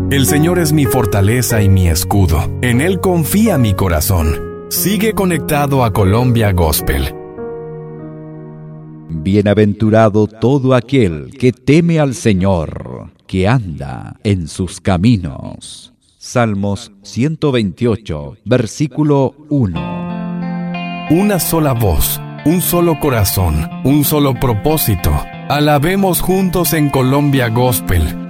El Señor es mi fortaleza y mi escudo. En Él confía mi corazón. Sigue conectado a Colombia Gospel. Bienaventurado todo aquel que teme al Señor, que anda en sus caminos. Salmos 128, versículo 1. Una sola voz, un solo corazón, un solo propósito. Alabemos juntos en Colombia Gospel.